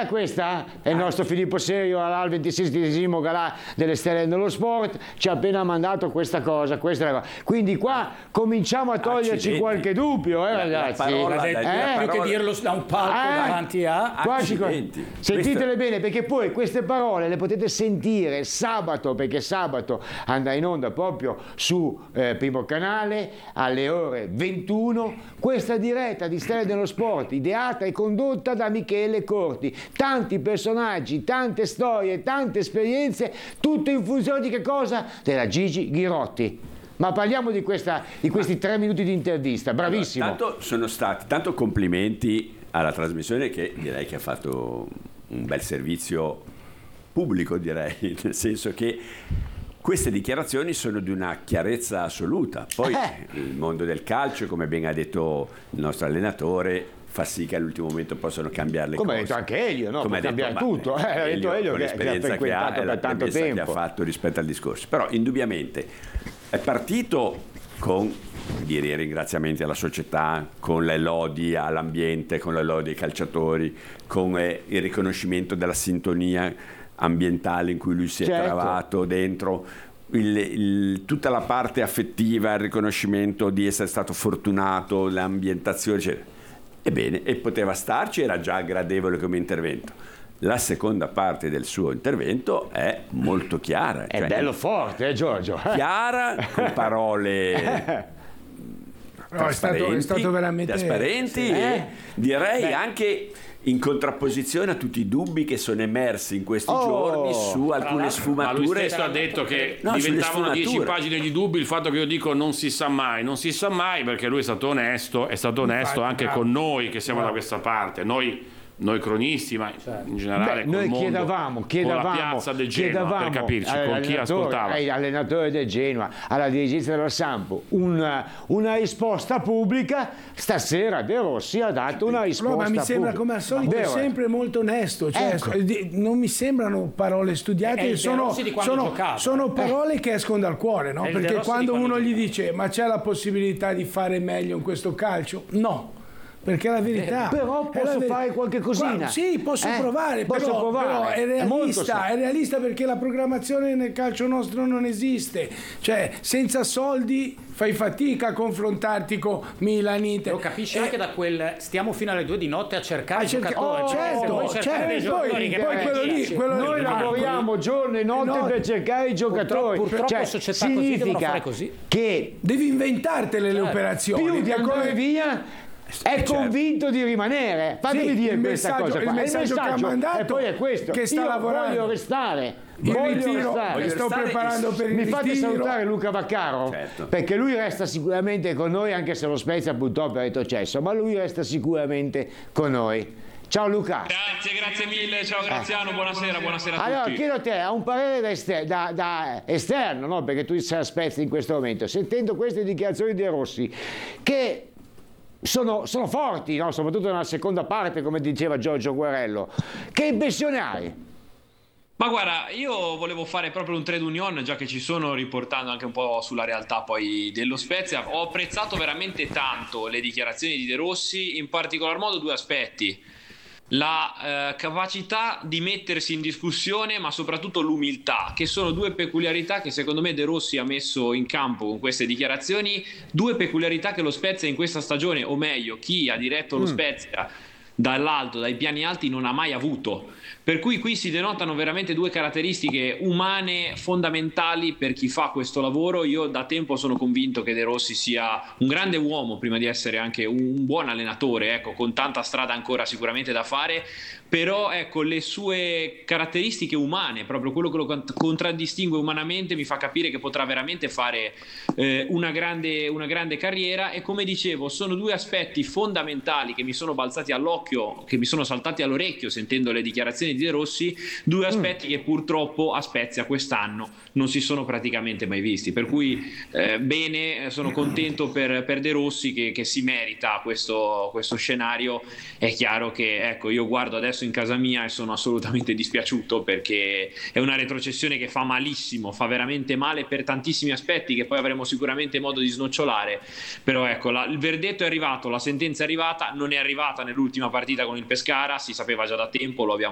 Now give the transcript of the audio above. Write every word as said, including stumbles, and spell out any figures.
Galà è questa? È il nostro Filippo Serio al ventiseiesimo Galà delle Stelle dello Sport, ci ha appena mandato questa cosa, questa è la cosa. Quindi qua cominciamo a toglierci Accidenti. qualche dubbio, eh, La- la ragazzi. parola- L'ha detto, Eh, più che parola- dirlo da un palco Eh, davanti a... Qua ci- Accidenti. Sentitele Questo- bene, perché poi queste parole le potete sentire sabato, perché sabato andrà in onda proprio su eh, Primo Canale alle ore ventuno questa diretta di Stelle dello Sport, ideata e condotta da Michele Corti. Tanti personaggi, tante storie, tante esperienze, tutto in funzione di che cosa? Della Gigi Ghirotti. Ma parliamo di, questa, di questi tre minuti di intervista, bravissimo. Allora, tanto sono stati, tanto complimenti alla trasmissione, che direi che ha fatto un bel servizio pubblico, direi, nel senso che queste dichiarazioni sono di una chiarezza assoluta. Poi Eh. il mondo del calcio, come ben ha detto il nostro allenatore, fa sì che all'ultimo momento possano cambiare le Come ha cose. detto anche Elio, no? Come Può ha detto, cambiare ma, tutto. Eh, ha detto Elio con che- che ha l'esperienza che ha, frequentato e la per tanto premessa che tempo. ha fatto rispetto al discorso. Però indubbiamente è partito con dire i ringraziamenti alla società, con le lodi all'ambiente, con le lodi ai calciatori, con eh, il riconoscimento della sintonia ambientale in cui lui si è Certo. trovato dentro, il- il- tutta la parte affettiva, il riconoscimento di essere stato fortunato, l'ambientazione, eccetera. Ebbene, e poteva starci, era già gradevole come intervento. La seconda parte del suo intervento è molto chiara. È cioè, bello forte, eh, Giorgio? chiara, con parole No, è stato- è stato veramente- trasparenti Sì. e Eh. direi Beh. anche in contrapposizione a tutti i dubbi che sono emersi in questi Oh. giorni su alcune Ma lui sfumature. stesso ha detto che No, sulle diventavano dieci sfumature. pagine di dubbi il fatto che io dico non si sa mai, non si sa mai perché lui è stato onesto, è stato onesto Infatti, anche bravo. con noi che siamo da questa parte, noi, noi cronisti, ma in generale Beh, col noi mondo, chiedavamo, chiedavamo, con la piazza del Genoa, chiedavamo per capirci, con chi all'allenatore- ascoltava. Ai allenatori del Genoa, alla dirigenza dello Sampo, una, una risposta pubblica. Stasera De Rossi ha dato una risposta No, ma mi sembra pubblica. come al solito Vero, eh? sempre molto onesto, cioè, Ecco. di- non mi sembrano parole studiate, È il De sono, Rossi di quando sono- giocava. sono parole che escono dal cuore, no? È il De Perché Rossi di quando quando uno gli giocava. dice ma c'è la possibilità di fare meglio in questo calcio? No. Perché è la verità. Però È la posso veri- fare qualche cosina. Qua- sì, posso Eh, provare, posso però, provare. però è È molto realista, semplice. è realista perché la programmazione nel calcio nostro non esiste. Cioè, senza soldi fai fatica a confrontarti con Milan, Inter. Lo capisci Eh, anche da quel stiamo fino alle due di notte a cercare a i cerca- giocatori. oh, Cioè, se certo, vuoi cercare certo, dei poi- giocatori che poi paghi quello lì- dieci, quello lì- Noi No, lavoriamo giorno e notte no. per cercare i giocatori. Purtroppo- purtroppo Cioè, società così devono significa fare così. che Devi inventartele le operazioni. più di È come- andare via è certo. convinto di rimanere. Fatemi Sì, dire il questa messaggio- cosa qua. il È messaggio che ha mandato e poi è questo. che sta Io lavorando. voglio restare. Il Voglio ritiro, restare. che sto restare preparando e- per il Mi fate ritiro. salutare Luca Vaccaro, Certo. perché lui resta sicuramente con noi, anche se lo Spezia purtroppo è retrocesso, ma lui resta sicuramente con noi. Ciao Luca. Grazie, grazie mille, ciao Graziano, buonasera, buonasera a Allora tutti. chiedo a te, ha un parere da, ester- da- da esterno, no? Perché tu sei a Spezia in questo momento, sentendo queste dichiarazioni di Rossi, che sono, sono forti, no? Soprattutto nella seconda parte, come diceva Giorgio Guerello, che impressione hai? Ma guarda, io volevo fare proprio un trade union, già che ci sono, riportando anche un po' sulla realtà poi dello Spezia. Ho apprezzato veramente tanto le dichiarazioni di De Rossi, in particolar modo due aspetti. La eh, capacità di mettersi in discussione, ma soprattutto l'umiltà, che sono due peculiarità che secondo me De Rossi ha messo in campo con queste dichiarazioni, due peculiarità che lo Spezia in questa stagione, o meglio chi ha diretto lo Spezia dall'alto, dai piani alti, non ha mai avuto. Per cui qui si denotano veramente due caratteristiche umane fondamentali per chi fa questo lavoro. Io da tempo sono convinto che De Rossi sia un grande uomo prima di essere anche un buon allenatore, ecco, con tanta strada ancora sicuramente da fare, però ecco, le sue caratteristiche umane, proprio quello che lo cont- contraddistingue umanamente, mi fa capire che potrà veramente fare eh, una grande, una grande carriera. E come dicevo, sono due aspetti fondamentali che mi sono balzati all'occhio, che mi sono saltati all'orecchio sentendo le dichiarazioni di De Rossi, due aspetti mm. che purtroppo a Spezia quest'anno non si sono praticamente mai visti, per cui eh, bene, sono contento per, per De Rossi che, che si merita questo, questo scenario. È chiaro che ecco, io guardo adesso in casa mia e sono assolutamente dispiaciuto, perché è una retrocessione che fa malissimo, fa veramente male per tantissimi aspetti che poi avremo sicuramente modo di snocciolare, però ecco, la, il verdetto è arrivato, la sentenza è arrivata, non è arrivata nell'ultima partita con il Pescara, si sapeva già da tempo, lo abbiamo